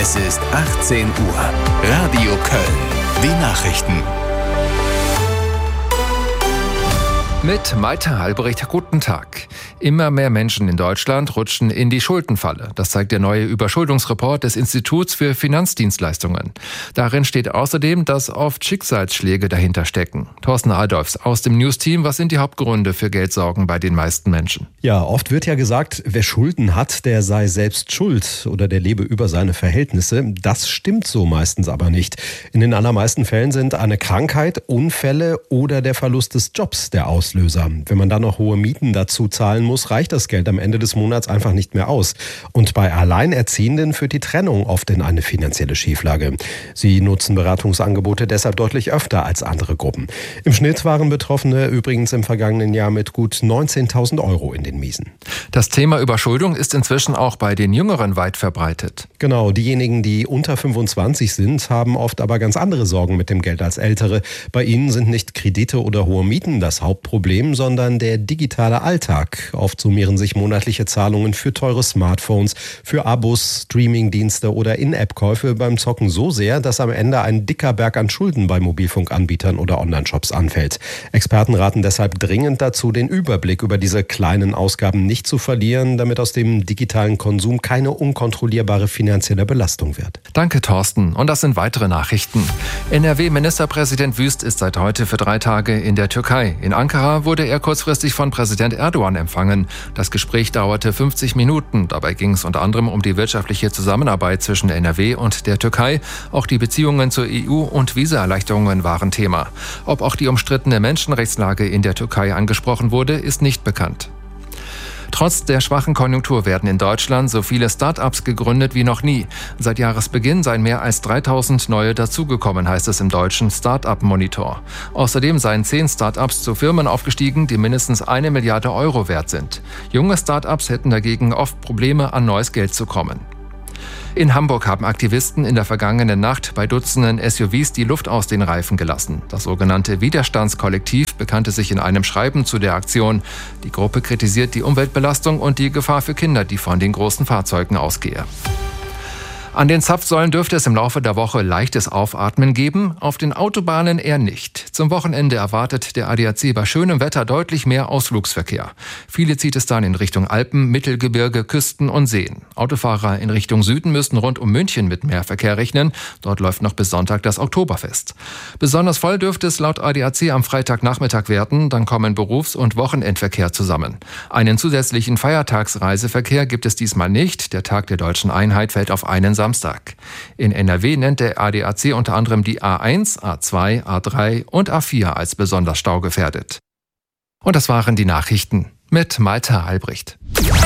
Es ist 18 Uhr. Radio Köln. Die Nachrichten. Mit Malte Albrecht, guten Tag. Immer mehr Menschen in Deutschland rutschen in die Schuldenfalle. Das zeigt der neue Überschuldungsreport des Instituts für Finanzdienstleistungen. Darin steht außerdem, dass oft Schicksalsschläge dahinter stecken. Thorsten Adolfs aus dem News-Team. Was sind die Hauptgründe für Geldsorgen bei den meisten Menschen? Ja, oft wird ja gesagt, wer Schulden hat, der sei selbst schuld oder der lebe über seine Verhältnisse. Das stimmt so meistens aber nicht. In den allermeisten Fällen sind eine Krankheit, Unfälle oder der Verlust des Jobs der Auslöser. Wenn man dann noch hohe Mieten dazu zahlen muss, reicht das Geld am Ende des Monats einfach nicht mehr aus. Und bei Alleinerziehenden führt die Trennung oft in eine finanzielle Schieflage. Sie nutzen Beratungsangebote deshalb deutlich öfter als andere Gruppen. Im Schnitt waren Betroffene übrigens im vergangenen Jahr mit gut 19.000 Euro in den Miesen. Das Thema Überschuldung ist inzwischen auch bei den Jüngeren weit verbreitet. Genau, diejenigen, die unter 25 sind, haben oft aber ganz andere Sorgen mit dem Geld als Ältere. Bei ihnen sind nicht Kredite oder hohe Mieten das Hauptproblem, sondern der digitale Alltag. Oft summieren sich monatliche Zahlungen für teure Smartphones, für Abos, Streamingdienste oder In-App-Käufe beim Zocken so sehr, dass am Ende ein dicker Berg an Schulden bei Mobilfunkanbietern oder Online-Shops anfällt. Experten raten deshalb dringend dazu, den Überblick über diese kleinen Ausgaben nicht zu verlieren, damit aus dem digitalen Konsum keine unkontrollierbare finanzielle Belastung wird. Danke, Thorsten. Und das sind weitere Nachrichten. NRW-Ministerpräsident Wüst ist seit heute für 3 Tage in der Türkei. In Ankara wurde er kurzfristig von Präsident Erdogan empfangen. Das Gespräch dauerte 50 Minuten. Dabei ging es unter anderem um die wirtschaftliche Zusammenarbeit zwischen NRW und der Türkei. Auch die Beziehungen zur EU und Visaerleichterungen waren Thema. Ob auch die umstrittene Menschenrechtslage in der Türkei angesprochen wurde, ist nicht bekannt. Trotz der schwachen Konjunktur werden in Deutschland so viele Start-ups gegründet wie noch nie. Seit Jahresbeginn seien mehr als 3.000 neue dazugekommen, heißt es im deutschen Start-up-Monitor. Außerdem seien 10 Start-ups zu Firmen aufgestiegen, die mindestens 1 Milliarde Euro wert sind. Junge Start-ups hätten dagegen oft Probleme, an neues Geld zu kommen. In Hamburg haben Aktivisten in der vergangenen Nacht bei Dutzenden SUVs die Luft aus den Reifen gelassen. Das sogenannte Widerstandskollektiv bekannte sich in einem Schreiben zu der Aktion. Die Gruppe kritisiert die Umweltbelastung und die Gefahr für Kinder, die von den großen Fahrzeugen ausgehe. An den Zapfsäulen dürfte es im Laufe der Woche leichtes Aufatmen geben, auf den Autobahnen eher nicht. Zum Wochenende erwartet der ADAC bei schönem Wetter deutlich mehr Ausflugsverkehr. Viele zieht es dann in Richtung Alpen, Mittelgebirge, Küsten und Seen. Autofahrer in Richtung Süden müssen rund um München mit mehr Verkehr rechnen. Dort läuft noch bis Sonntag das Oktoberfest. Besonders voll dürfte es laut ADAC am Freitagnachmittag werden, dann kommen Berufs- und Wochenendverkehr zusammen. Einen zusätzlichen Feiertagsreiseverkehr gibt es diesmal nicht. Der Tag der Deutschen Einheit fällt auf einen Samstag. In NRW nennt der ADAC unter anderem die A1, A2, A3 und A4 als besonders staugefährdet. Und das waren die Nachrichten mit Malte Albrecht.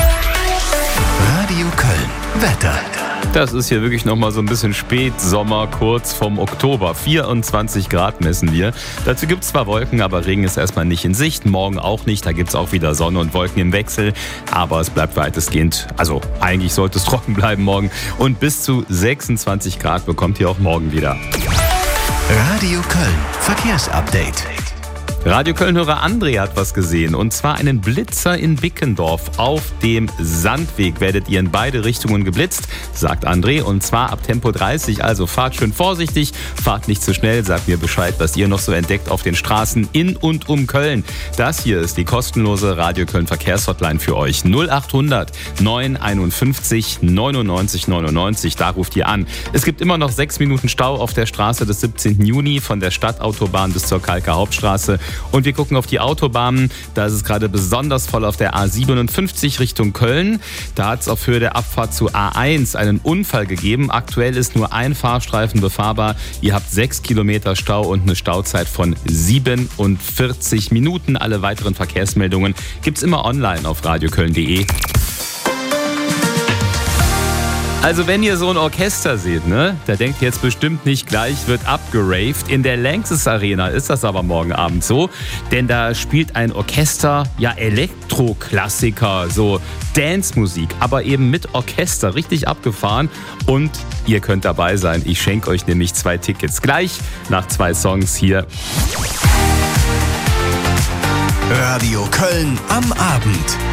Radio Köln. Wetter. Das ist hier wirklich nochmal so ein bisschen Spätsommer, kurz vom Oktober. 24 Grad messen wir. Dazu gibt es zwar Wolken, aber Regen ist erstmal nicht in Sicht. Morgen auch nicht, da gibt es auch wieder Sonne und Wolken im Wechsel. Aber es bleibt weitestgehend, also eigentlich sollte es trocken bleiben morgen. Und bis zu 26 Grad bekommt ihr auch morgen wieder. Radio Köln. Verkehrsupdate. Radio Köln-Hörer André hat was gesehen, und zwar einen Blitzer in Bickendorf. Auf dem Sandweg werdet ihr in beide Richtungen geblitzt, sagt André, und zwar ab Tempo 30. Also fahrt schön vorsichtig, fahrt nicht zu schnell, sagt mir Bescheid, was ihr noch so entdeckt auf den Straßen in und um Köln. Das hier ist die kostenlose Radio Köln Verkehrshotline für euch. 0800 951 99 99, da ruft ihr an. Es gibt immer noch 6 Minuten Stau auf der Straße des 17. Juni von der Stadtautobahn bis zur Kalker Hauptstraße. Und wir gucken auf die Autobahnen. Da ist es gerade besonders voll auf der A57 Richtung Köln. Da hat es auf Höhe der Abfahrt zu A1 einen Unfall gegeben. Aktuell ist nur ein Fahrstreifen befahrbar. Ihr habt 6 Kilometer Stau und eine Stauzeit von 47 Minuten. Alle weiteren Verkehrsmeldungen gibt es immer online auf radioköln.de. Also wenn ihr so ein Orchester seht, ne, da denkt ihr jetzt bestimmt nicht, gleich wird abgeraved. In der Lanxess Arena ist das aber morgen Abend so, denn da spielt ein Orchester, ja, Elektroklassiker, so Dance-Musik, aber eben mit Orchester, richtig abgefahren. Und ihr könnt dabei sein. Ich schenke euch nämlich 2 Tickets gleich nach 2 Songs hier. Radio Köln am Abend.